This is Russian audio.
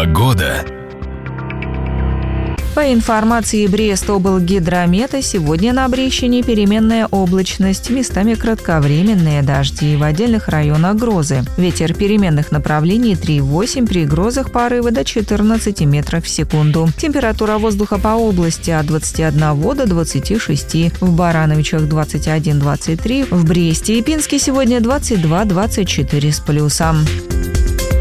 Погода. По информации Брест-облгидромета, сегодня на Брещине переменная облачность, местами кратковременные дожди, в отдельных районах грозы. Ветер переменных направлений 3,8, при грозах порывы до 14 метров в секунду. Температура воздуха по области от 21 до 26, в Барановичах 21-23, в Бресте и Пинске сегодня 22-24 с плюсом.